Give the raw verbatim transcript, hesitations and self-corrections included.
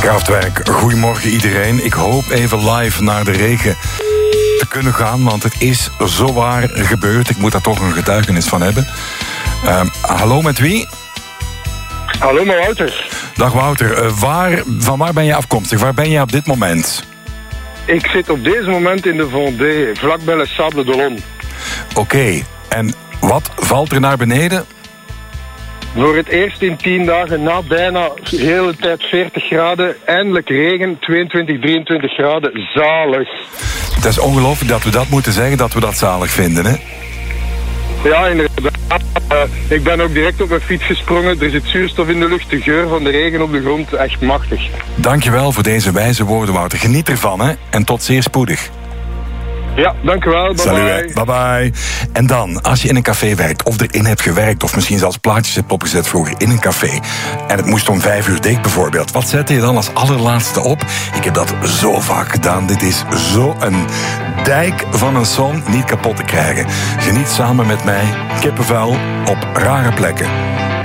Kraftwerk, goedemorgen iedereen. Ik hoop even live naar de regen te kunnen gaan, want het is zowaar gebeurd. Ik moet daar toch een getuigenis van hebben. Uh, hallo, met wie? Hallo, met Wouter. Dag Wouter, uh, waar, van waar ben je afkomstig? Waar ben je op dit moment? Ik zit op deze moment in de Vendée, vlakbij Le Sable d'Olonne. Oké, okay. En wat valt er naar beneden? Voor het eerst in tien dagen, na bijna de hele tijd veertig graden, eindelijk regen, tweeëntwintig, drieëntwintig graden, zalig. Het is ongelooflijk dat we dat moeten zeggen, dat we dat zalig vinden, hè? Ja, inderdaad. Uh, ik ben ook direct op mijn fiets gesprongen. Er zit zuurstof in de lucht, de geur van de regen op de grond, echt machtig. Dankjewel voor deze wijze woorden, Wouter. Geniet ervan, hè? En tot zeer spoedig. Ja, dankjewel. Bye bye. Bye bye. En dan, als je in een café werkt of erin hebt gewerkt, of misschien zelfs plaatjes hebt opgezet vroeger in een café, en het moest om vijf uur dicht bijvoorbeeld, wat zette je dan als allerlaatste op? Ik heb dat zo vaak gedaan. Dit is zo een dijk van een song, niet kapot te krijgen. Geniet samen met mij, kippenvel op rare plekken.